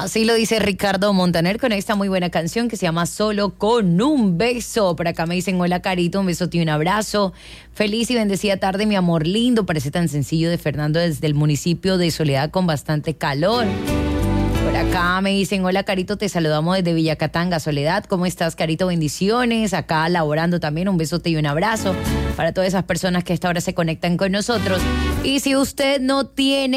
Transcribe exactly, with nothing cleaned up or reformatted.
Así lo dice Ricardo Montaner con esta muy buena canción que se llama Solo con un beso. Por acá me dicen hola Carito, un besote y un abrazo. Feliz y bendecida tarde, mi amor lindo. Parece tan sencillo, de Fernando desde el municipio de Soledad con bastante calor. Por acá me dicen hola Carito, te saludamos desde Villacatanga, Soledad. ¿Cómo estás, Carito? Bendiciones. Acá laborando también, un besote y un abrazo para todas esas personas que a esta hora se conectan con nosotros. Y si usted no tiene